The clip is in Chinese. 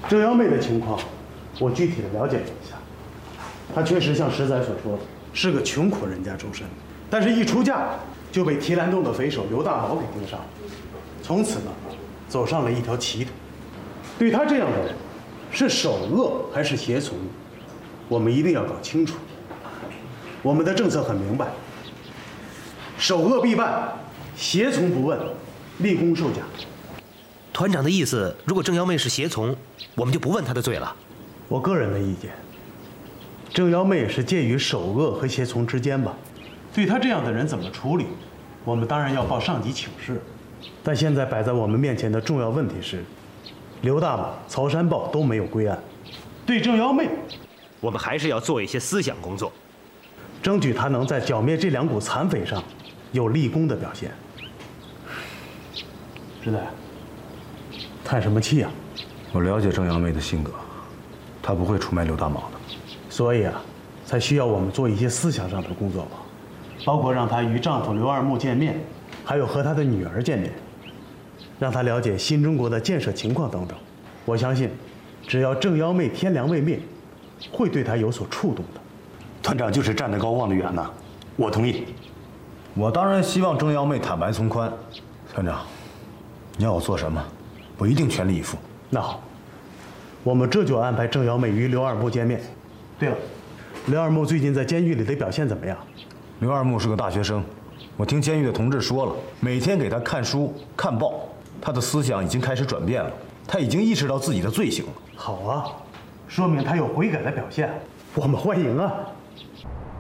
郑幺妹的情况，我具体的了解了一下，她确实像石仔所说的，是个穷苦人家出身，但是一出嫁就被提篮洞的匪首刘大毛给盯上了，从此呢，走上了一条歧途。对她这样的人，是首恶还是胁从，我们一定要搞清楚。我们的政策很明白，首恶必办，胁从不问，立功受奖。 团长的意思，如果郑幺妹是胁从，我们就不问她的罪了。 我个人的意见，郑幺妹是介于首恶和胁从之间吧。对她这样的人怎么处理，我们当然要报上级请示。但现在摆在我们面前的重要问题是，刘大马、曹山豹都没有归案，对郑幺妹， 我们还是要做一些思想工作， 争取她能在剿灭这两股残匪上有立功的表现。石仔，叹什么气呀？ 我了解郑幺妹的性格，她不会出卖刘大毛的。 所以啊，才需要我们做一些思想上的工作吧，包括让她与丈夫刘二木见面，还有和她的女儿见面，让她了解新中国的建设情况等等。我相信，只要郑幺妹天良未灭，会对她有所触动的。 团长就是站得高望得远呐，我同意。 我当然希望郑幺妹坦白从宽。团长，你要我做什么，我一定全力以赴。 那好，我们这就安排郑幺妹与刘二木见面。对了，刘二木最近在监狱里的表现怎么样？ 刘二木是个大学生，我听监狱的同志说了，每天给他看书看报，他的思想已经开始转变了，他已经意识到自己的罪行了。 好啊，说明他有悔改的表现，我们欢迎啊。